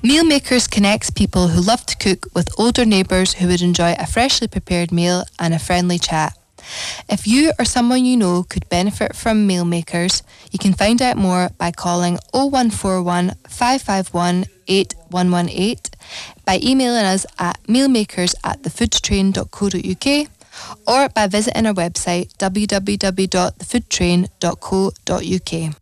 Mealmakers connects people who love to cook with older neighbours who would enjoy a freshly prepared meal and a friendly chat. If you or someone you know could benefit from Mealmakers, you can find out more by calling 0141 551 8118, by emailing us at mealmakers@thefoodtrain.co.uk, or by visiting our website www.thefoodtrain.co.uk.